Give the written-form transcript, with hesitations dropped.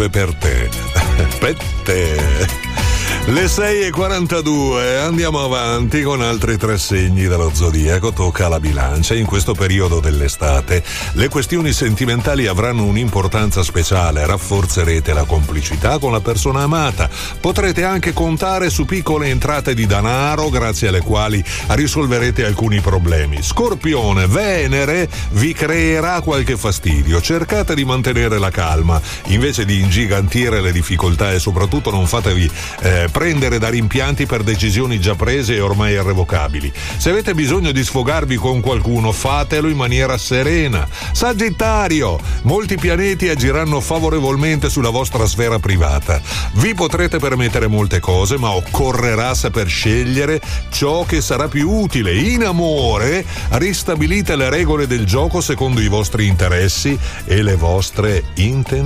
serve per te. Per te. Le 6:42, andiamo avanti con altri 3 segni dello zodiaco. Tocca alla Bilancia. In questo periodo dell'estate le questioni sentimentali avranno un'importanza speciale, rafforzerete la complicità con la persona amata, potrete anche contare su piccole entrate di denaro grazie alle quali risolverete alcuni problemi. Scorpione, Venere vi creerà qualche fastidio, cercate di mantenere la calma invece di ingigantire le difficoltà e soprattutto non fatevi prendere da rimpianti per decisioni già prese e ormai irrevocabili. Se avete bisogno di sfogarvi con qualcuno, fatelo in maniera serena. Sagittario, molti pianeti agiranno favorevolmente sulla vostra sfera privata. Vi potrete permettere molte cose, ma occorrerà saper scegliere ciò che sarà più utile. In amore, ristabilite le regole del gioco secondo i vostri interessi e le vostre intenzioni.